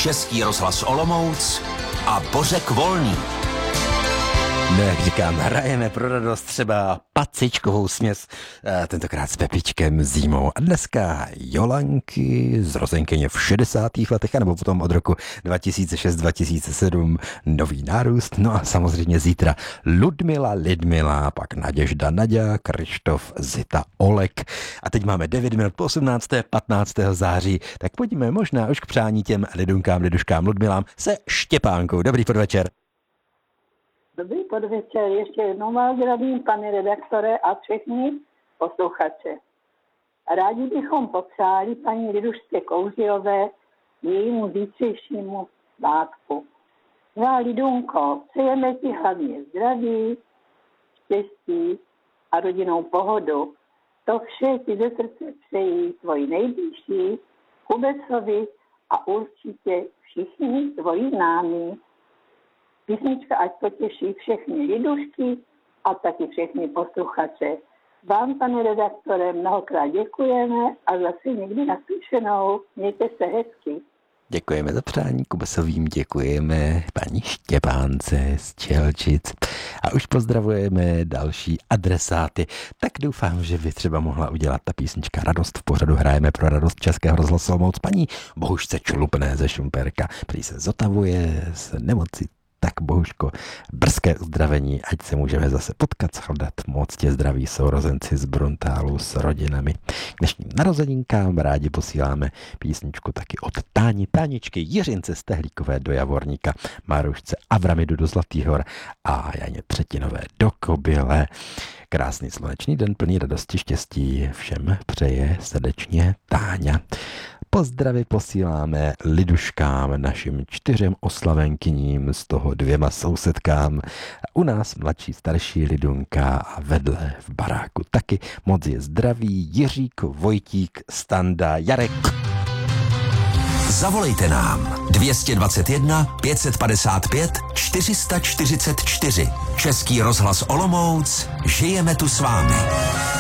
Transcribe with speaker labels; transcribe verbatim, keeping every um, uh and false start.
Speaker 1: Český rozhlas Olomouc a Bořek Volný.
Speaker 2: No, jak říkám, hrajeme pro radost třeba pacičkovou směs, tentokrát s Pepičkem Zímou. A dneska Jolanky, zrozenkyně v šedesátých letech, nebo potom od roku dva tisíce šest dva tisíce sedm nový nárůst. No a samozřejmě zítra Ludmila, Lidmila, pak Naděžda, Naďa, Krištof, Zita, Olek. A teď máme devět minut po osmnácté patnáctého září, tak pojďme možná už k přání těm Lidunkám, Liduškám, Ludmilám se Štěpánkou. Dobrý podvečer.
Speaker 3: Dobrý podvečer, ještě jednou vás zdravím, pane redaktore a všechny posluchače. Rádi bychom popřáli paní Lidušce Kouřilové jejímu zítřejšímu svátku. Milá Lidunko, přejeme ti hlavně zdraví, štěstí a rodinnou pohodu. To vše ti ze srdce přejí tvoji nejbližší, Kubecovi a určitě všichni tvoji známí. Písnička ať potěší všechny lidušky a taky všechny posluchače. Vám, pane redaktore, mnohokrát děkujeme a zase někdy naslyšenou. Mějte se hezky.
Speaker 2: Děkujeme za přání Kubesovým, děkujeme paní Štěpánce z Čelčic a už pozdravujeme další adresáty. Tak doufám, že by třeba mohla udělat ta písnička radost v pořadu. Hrajeme pro radost Českého rozhlasu Olomouc paní Bohužce Čulupné ze Šumperka, který se zotavuje z nemoci. Tak Bohuško, brzké uzdravení, ať se můžeme zase potkat, shledat, moc tě zdraví sourozenci z Bruntálu s rodinami. K dnešním narozeninkám rádi posíláme písničku taky od Táni, Táničky Jiřince Stehlíkové do Javorníka, Marušce Avramidu do Zlatých Hor a Janě Třetinové do Kobyle. Krásný slunečný den plný radosti, štěstí všem přeje srdečně Táňa. Pozdravy posíláme Liduškám, našim čtyřem oslavenkyním, z toho dvěma sousedkám. U nás mladší, starší Lidunka a vedle v baráku taky moc je zdraví Jiřík, Vojtík, Standa, Jarek.
Speaker 1: Zavolejte nám dvě stě dvacet jedna pět set padesát pět čtyři sta čtyřicet čtyři. Český rozhlas Olomouc, žijeme tu s vámi.